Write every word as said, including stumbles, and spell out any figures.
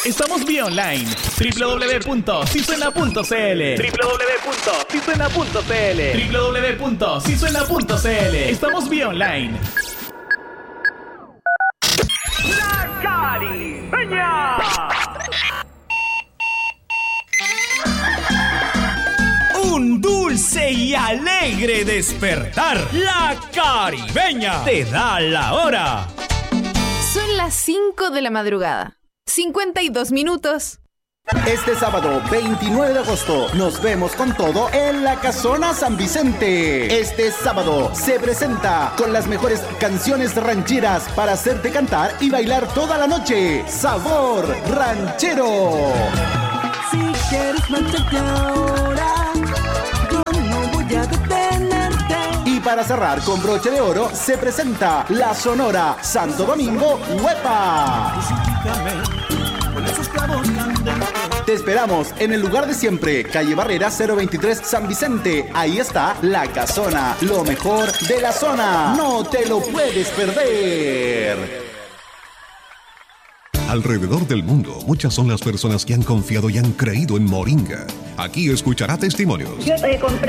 Estamos vía online. doble u doble u doble u punto si suena punto c l doble u doble u doble u punto si suena punto c l doble u doble u doble u punto si suena punto c l. Estamos vía online. La Caribeña. Un dulce y alegre despertar. La Caribeña te da la hora. Son las cinco de la madrugada. cincuenta y dos minutos. Este sábado veintinueve de agosto nos vemos con todo en la Casona San Vicente. Este sábado se presenta con las mejores canciones rancheras para hacerte cantar y bailar toda la noche. Sabor ranchero. Si quieres marcharte ahora, yo no voy a detenerte. Y para cerrar con broche de oro se presenta la Sonora Santo Domingo Huepa. Te esperamos en el lugar de siempre, calle Barrera cero veintitrés San Vicente. Ahí está la Casona, lo mejor de la zona. No te lo puedes perder. Alrededor del mundo, muchas son las personas que han confiado y han creído en Moringa. Aquí escuchará testimonios. Yo te compré